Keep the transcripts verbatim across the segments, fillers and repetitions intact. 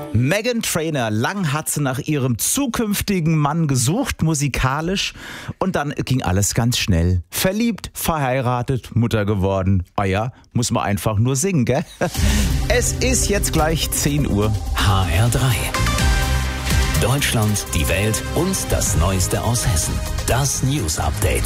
Meghan Trainor, lang hat sie nach ihrem zukünftigen Mann gesucht, musikalisch. Und dann ging alles ganz schnell. Verliebt, verheiratet, Mutter geworden. Ah ja, muss man einfach nur singen, gell? Es ist jetzt gleich zehn Uhr. H R drei. Deutschland, die Welt und das Neueste aus Hessen. Das News Update.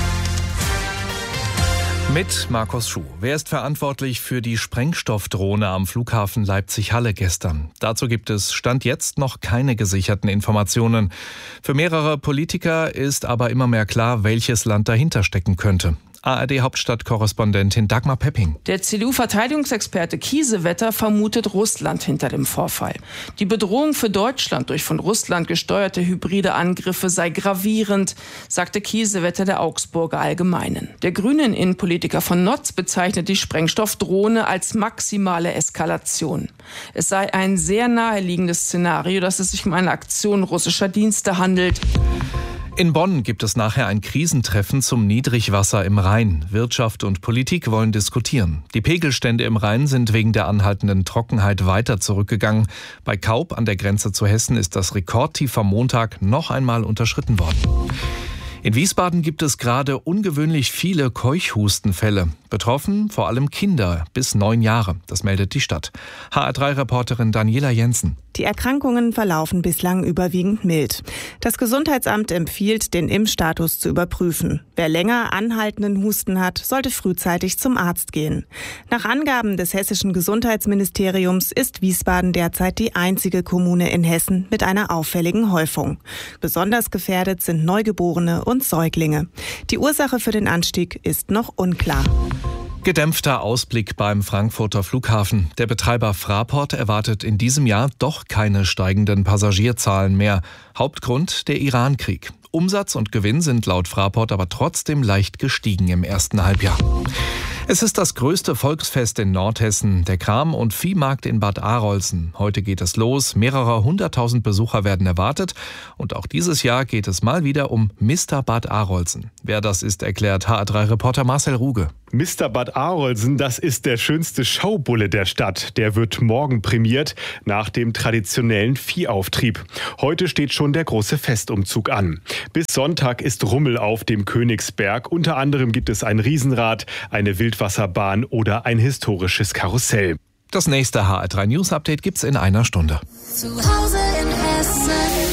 Mit Markus Schuh. Wer ist verantwortlich für die Sprengstoffdrohne am Flughafen Leipzig-Halle gestern? Dazu gibt es Stand jetzt noch keine gesicherten Informationen. Für mehrere Politiker ist aber immer mehr klar, welches Land dahinter stecken könnte. A R D-Hauptstadtkorrespondentin Dagmar Pepping. Der C D U-Verteidigungsexperte Kiesewetter vermutet Russland hinter dem Vorfall. Die Bedrohung für Deutschland durch von Russland gesteuerte hybride Angriffe sei gravierend, sagte Kiesewetter der Augsburger Allgemeinen. Der grünen Innenpolitiker von Notz bezeichnet die Sprengstoffdrohne als maximale Eskalation. Es sei ein sehr naheliegendes Szenario, dass es sich um eine Aktion russischer Dienste handelt. In Bonn gibt es nachher ein Krisentreffen zum Niedrigwasser im Rhein. Wirtschaft und Politik wollen diskutieren. Die Pegelstände im Rhein sind wegen der anhaltenden Trockenheit weiter zurückgegangen. Bei Kaub an der Grenze zu Hessen ist das Rekordtief am Montag noch einmal unterschritten worden. In Wiesbaden gibt es gerade ungewöhnlich viele Keuchhustenfälle. Betroffen vor allem Kinder bis neun Jahre. Das meldet die Stadt. H R drei-Reporterin Daniela Jensen. Die Erkrankungen verlaufen bislang überwiegend mild. Das Gesundheitsamt empfiehlt, den Impfstatus zu überprüfen. Wer länger anhaltenden Husten hat, sollte frühzeitig zum Arzt gehen. Nach Angaben des hessischen Gesundheitsministeriums ist Wiesbaden derzeit die einzige Kommune in Hessen mit einer auffälligen Häufung. Besonders gefährdet sind Neugeborene und Säuglinge. Die Ursache für den Anstieg ist noch unklar. Gedämpfter Ausblick beim Frankfurter Flughafen. Der Betreiber Fraport erwartet in diesem Jahr doch keine steigenden Passagierzahlen mehr. Hauptgrund der Iran-Krieg. Umsatz und Gewinn sind laut Fraport aber trotzdem leicht gestiegen im ersten Halbjahr. Es ist das größte Volksfest in Nordhessen, der Kram- und Viehmarkt in Bad Arolsen. Heute geht es los, mehrere hunderttausend Besucher werden erwartet und auch dieses Jahr geht es mal wieder um Mister Bad Arolsen. Wer das ist, erklärt H R drei-Reporter Marcel Ruge. Mister Bad Arolsen, das ist der schönste Schaubulle der Stadt. Der wird morgen prämiert, nach dem traditionellen Viehauftrieb. Heute steht schon der große Festumzug an. Bis Sonntag ist Rummel auf dem Königsberg. Unter anderem gibt es ein Riesenrad, eine Wildwasserbahn oder ein historisches Karussell. Das nächste H R drei News Update gibt's in einer Stunde. Zu Hause in Hessen.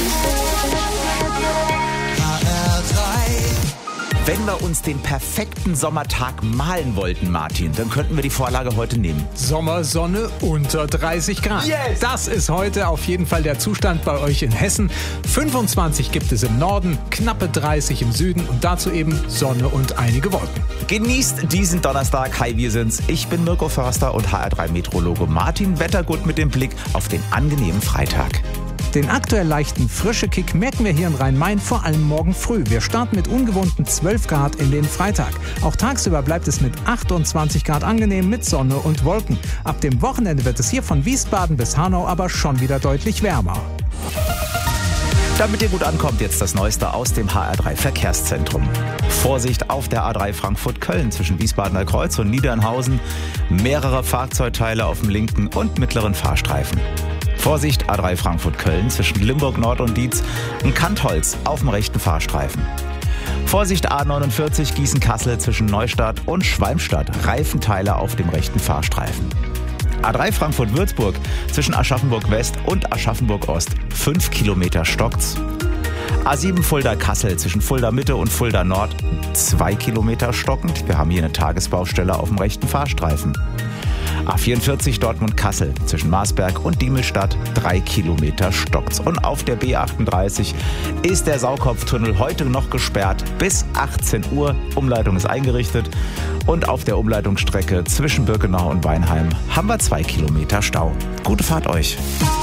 H R drei. Wenn wir uns den perfekten Sommertag malen wollten, Martin, dann könnten wir die Vorlage heute nehmen. Sommersonne unter dreißig Grad. Yes! Das ist heute auf jeden Fall der Zustand bei euch in Hessen. fünfundzwanzig gibt es im Norden, knappe dreißig im Süden und dazu eben Sonne und einige Wolken. Genießt diesen Donnerstag. Hi, wir sind's. Ich bin Mirko Förster und H R drei-Meteorologe Martin Wettergut mit dem Blick auf den angenehmen Freitag. Den aktuell leichten Frische-Kick merken wir hier in Rhein-Main vor allem morgen früh. Wir starten mit ungewohnten zwölf Grad in den Freitag. Auch tagsüber bleibt es mit achtundzwanzig Grad angenehm mit Sonne und Wolken. Ab dem Wochenende wird es hier von Wiesbaden bis Hanau aber schon wieder deutlich wärmer. Damit ihr gut ankommt, jetzt das Neueste aus dem H R drei Verkehrszentrum. Vorsicht auf der A drei Frankfurt-Köln zwischen Wiesbadener Kreuz und Niedernhausen. Mehrere Fahrzeugteile auf dem linken und mittleren Fahrstreifen. Vorsicht A drei Frankfurt-Köln zwischen Limburg Nord und Dietz und Kantholz auf dem rechten Fahrstreifen. Vorsicht A neunundvierzig Gießen-Kassel zwischen Neustadt und Schwalmstadt. Reifenteile auf dem rechten Fahrstreifen. A drei Frankfurt-Würzburg zwischen Aschaffenburg-West und Aschaffenburg-Ost. fünf Kilometer stockt's. A sieben Fulda-Kassel zwischen Fulda-Mitte und Fulda-Nord. zwei Kilometer stockend. Wir haben hier eine Tagesbaustelle auf dem rechten Fahrstreifen. A vierundvierzig Dortmund-Kassel zwischen Marsberg und Diemelstadt, drei Kilometer stockt's. Und auf der B achtunddreißig ist der Saukopftunnel heute noch gesperrt bis achtzehn Uhr. Umleitung ist eingerichtet. Und auf der Umleitungsstrecke zwischen Birkenau und Weinheim haben wir zwei Kilometer Stau. Gute Fahrt euch!